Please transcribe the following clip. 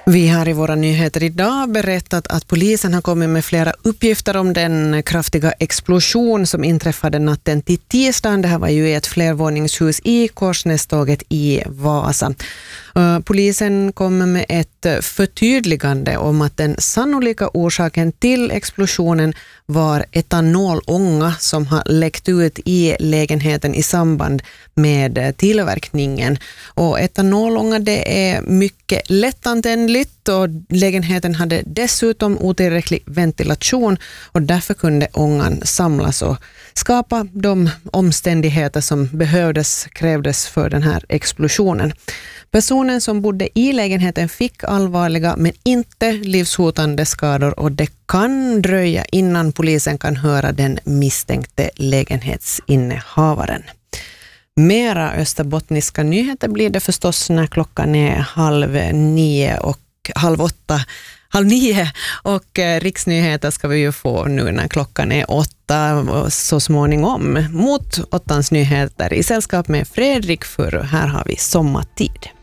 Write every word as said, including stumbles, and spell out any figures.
Vi har i våra nyheter idag berättat att polisen har kommit med flera uppgifter om den kraftiga explosion som inträffade natten till tisdagen. Det här var ju i ett flervåningshus i Korsnäståget i Vasa. Polisen kommer med ett förtydligande om att den sannolika orsaken till explosionen var etanolånga som har läckt ut i lägenheten i samband med tillverkningen. Och etanolånga, det är mycket lättantändligt och lägenheten hade dessutom otillräcklig ventilation och därför kunde ångan samlas och skapa de omständigheter som behövdes, krävdes för den här explosionen. Personen som bodde i lägenheten fick allvarliga men inte livshotande skador och det kan dröja innan polisen kan höra den misstänkte lägenhetsinnehavaren. Mera österbottniska nyheter blir det förstås när klockan är halv nio och halv åtta. Halv nio och eh, riksnyheter ska vi ju få nu när klockan är åtta och så småningom mot åttans nyheter i sällskap med Fredrik, för här har vi sommartid.